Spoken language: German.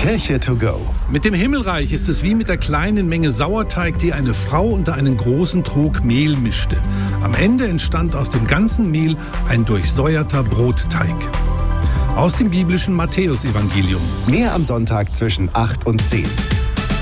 Kirche to go. Mit dem Himmelreich ist es wie mit der kleinen Menge Sauerteig, die eine Frau unter einen großen Trog Mehl mischte. Am Ende entstand aus dem ganzen Mehl ein durchsäuerter Brotteig. Aus dem biblischen Matthäusevangelium. Mehr am Sonntag zwischen 8 und 10.